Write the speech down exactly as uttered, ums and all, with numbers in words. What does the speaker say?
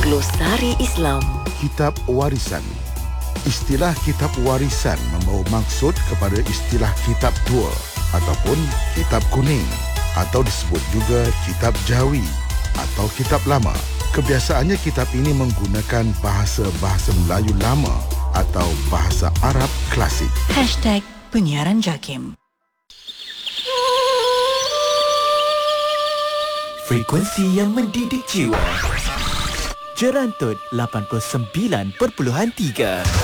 Glosari Islam. Kitab warisan. Istilah kitab warisan membawa maksud kepada istilah kitab tua ataupun kitab kuning atau disebut juga kitab jawi atau kitab lama. Kebiasaannya kitab ini menggunakan bahasa-bahasa Melayu lama atau bahasa Arab klasik. Hashtag Penyiaran Jakim. Frekuensi yang mendidik jiwa. Jerantut lapan puluh sembilan perpuluhan tiga.